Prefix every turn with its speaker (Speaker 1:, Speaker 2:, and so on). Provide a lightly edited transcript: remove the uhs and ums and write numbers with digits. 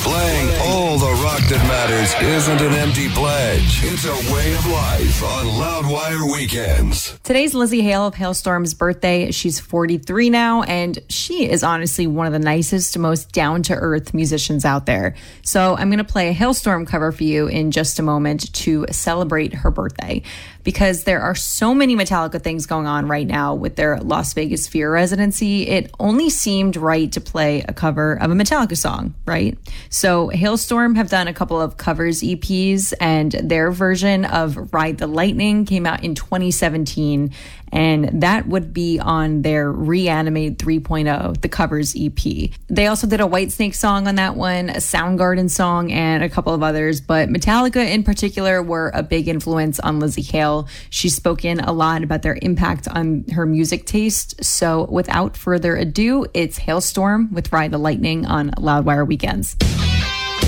Speaker 1: Playing all the rock that matters isn't an empty pledge. It's a way of life on Loudwire Weekends.
Speaker 2: Today's Lizzie Hale of Hailstorm's birthday. She's 43 now, and she is honestly one of the nicest, most down-to-earth musicians out there. So I'm going to play a Hailstorm cover for you in just a moment to celebrate her birthday, because there are so many Metallica things going on right now with their Las Vegas Sphere residency. It only seemed right to play a cover of a Metallica song, right? So Hailstorm have done a couple of covers EPs, and their version of Ride the Lightning came out in 2017, and that would be on their Reanimate 3.0, the covers EP. They also did a Whitesnake song on that one, a Soundgarden song, and a couple of others, but Metallica in particular were a big influence on Lizzie Hale. She's spoken a lot about their impact on her music taste. So without further ado, it's Hailstorm with Ride the Lightning on Loudwire Weekends.